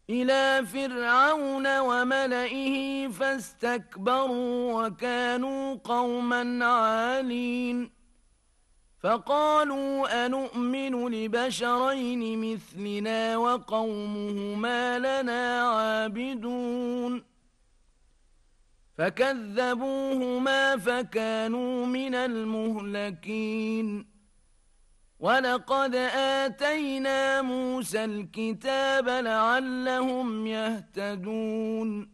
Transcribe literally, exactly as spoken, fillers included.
إلى فرعون وملئه فاستكبروا وكانوا قوما عالين فقالوا أنؤمن لبشرين مثلنا وقومهما لنا عابدون فكذبوهما فكانوا من المهلكين ولقد آتينا موسى الكتاب لعلهم يهتدون